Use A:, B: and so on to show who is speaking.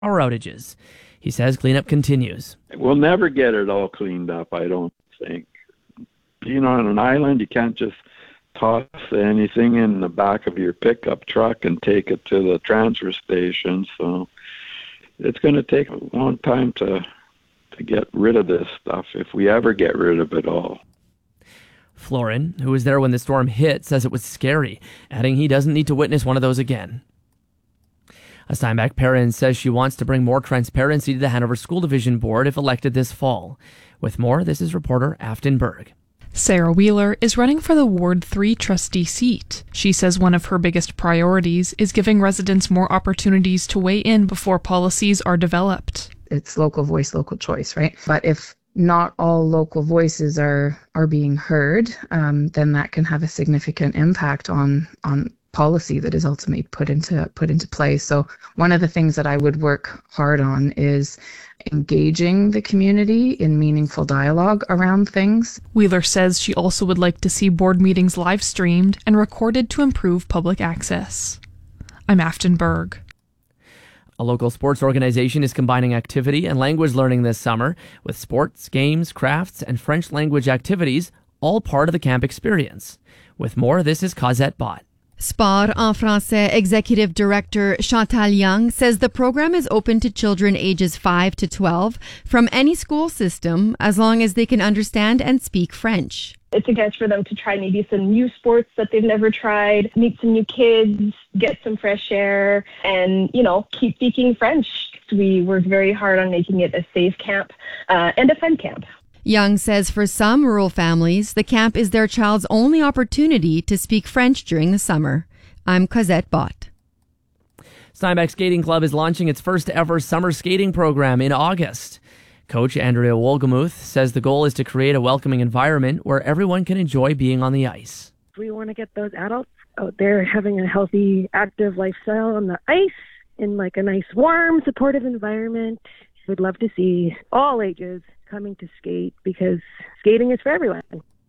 A: power outages. He says cleanup continues.
B: We'll never get it all cleaned up, I don't think. Being on an island, you can't just toss anything in the back of your pickup truck and take it to the transfer station. So it's going to take a long time to get rid of this stuff, if we ever get rid of it all.
A: Florin, who was there when the storm hit, says it was scary, adding he doesn't need to witness one of those again. A Steinbach parent says she wants to bring more transparency to the Hanover School Division Board if elected this fall. With more, this is reporter Afton Berg.
C: Sarah Wheeler is running for the Ward 3 trustee seat. She says one of her biggest priorities is giving residents more opportunities to weigh in before policies are developed.
D: It's local voice, local choice, right? But if not all local voices are being heard, then that can have a significant impact on policy that is ultimately put into place. So one of the things that I would work hard on is engaging the community in meaningful dialogue around things.
C: Wheeler says she also would like to see board meetings live streamed and recorded to improve public access. I'm Afton Berg.
A: A local sports organization is combining activity and language learning this summer with sports, games, crafts, and French language activities, all part of the camp experience. With more, this is Cosette Bott.
E: Sport en Français Executive Director Chantal Young says the program is open to children ages 5 to 12 from any school system as long as they can understand and speak French.
F: It's a chance for them to try maybe some new sports that they've never tried, meet some new kids, get some fresh air, and, keep speaking French. We worked very hard on making it a safe camp and a fun camp.
E: Young says for some rural families, the camp is their child's only opportunity to speak French during the summer. I'm Cosette Bott.
A: Steinbach Skating Club is launching its first ever summer skating program in August. Coach Andrea Wolgemuth says the goal is to create a welcoming environment where everyone can enjoy being on the ice.
G: We want to get those adults out there having a healthy, active lifestyle on the ice in like a nice, warm, supportive environment. We'd love to see all ages coming to skate because skating is for everyone.